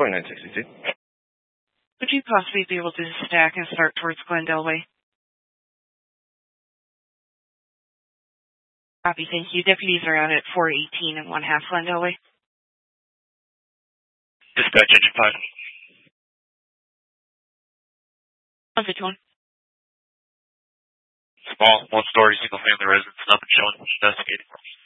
2962. Would you possibly be able to stack and start towards Glendale Way? Copy, thank you. Deputies are out at 418 and 1/2 Glendale Way. Dispatch engine 5. 151. Small, one-story, single-family residence, nothing showing. Investigating.